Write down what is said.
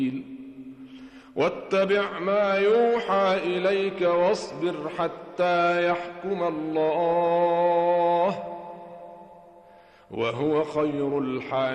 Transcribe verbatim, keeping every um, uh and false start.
واتبع ما يوحى إليك واصبر حتى يحكم الله وهو خير الحاكمين.